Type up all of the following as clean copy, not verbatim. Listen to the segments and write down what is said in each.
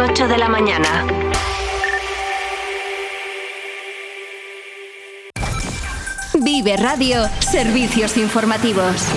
8 de la mañana. Vive Radio, servicios informativos.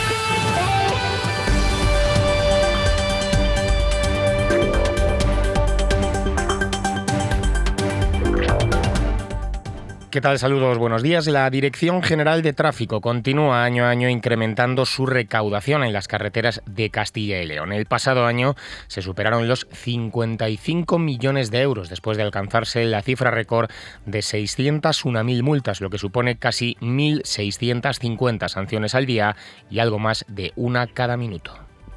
¿Qué tal? Saludos, buenos días. La Dirección General de Tráfico continúa año a año incrementando su recaudación en las carreteras de Castilla y León. El pasado año se superaron los 55 millones de euros después de alcanzarse la cifra récord de 601.000 multas, lo que supone casi 1.650 sanciones al día y algo más de una cada minuto.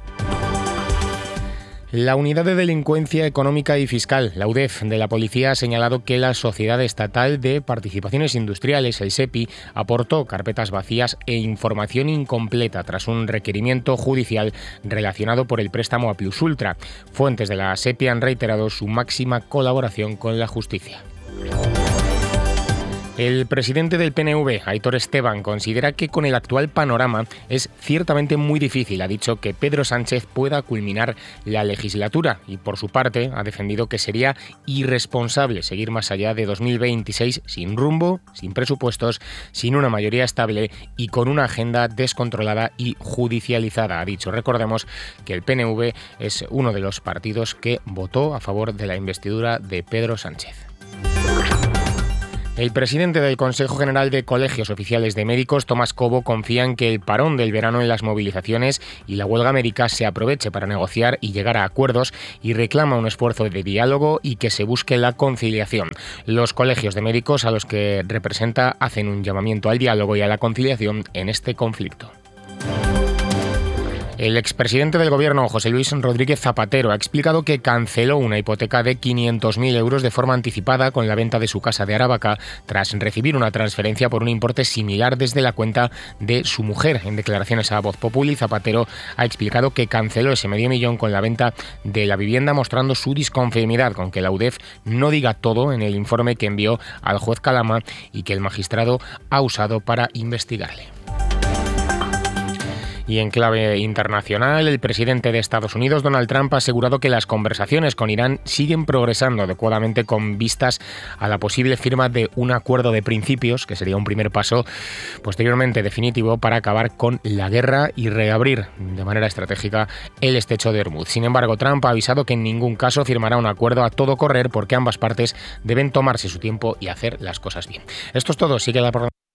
La Unidad de Delincuencia Económica y Fiscal, la UDEF, de la Policía ha señalado que la Sociedad Estatal de Participaciones Industriales, el SEPI, aportó carpetas vacías e información incompleta tras un requerimiento judicial relacionado por el préstamo a Plus Ultra. Fuentes de la SEPI han reiterado su máxima colaboración con la justicia. El presidente del PNV, Aitor Esteban, considera que con el actual panorama es ciertamente muy difícil, ha dicho, que Pedro Sánchez pueda culminar la legislatura y, por su parte, ha defendido que sería irresponsable seguir más allá de 2026 sin rumbo, sin presupuestos, sin una mayoría estable y con una agenda descontrolada y judicializada, ha dicho. Recordemos que el PNV es uno de los partidos que votó a favor de la investidura de Pedro Sánchez. El presidente del Consejo General de Colegios Oficiales de Médicos, Tomás Cobo, confía en que el parón del verano en las movilizaciones y la huelga médica se aproveche para negociar y llegar a acuerdos y reclama un esfuerzo de diálogo y que se busque la conciliación. Los colegios de médicos a los que representa hacen un llamamiento al diálogo y a la conciliación en este conflicto. El expresidente del Gobierno, José Luis Rodríguez Zapatero, ha explicado que canceló una hipoteca de 500.000 euros de forma anticipada con la venta de su casa de Aravaca tras recibir una transferencia por un importe similar desde la cuenta de su mujer. En declaraciones a Voz Populi, Zapatero ha explicado que canceló ese medio millón con la venta de la vivienda, mostrando su disconformidad con que la UDEF no diga todo en el informe que envió al juez Calama y que el magistrado ha usado para investigarle. Y en clave internacional, el presidente de Estados Unidos, Donald Trump, ha asegurado que las conversaciones con Irán siguen progresando adecuadamente con vistas a la posible firma de un acuerdo de principios, que sería un primer paso posteriormente definitivo para acabar con la guerra y reabrir de manera estratégica el estrecho de Hormuz. Sin embargo, Trump ha avisado que en ningún caso firmará un acuerdo a todo correr porque ambas partes deben tomarse su tiempo y hacer las cosas bien. Esto es todo. Sigue la programación.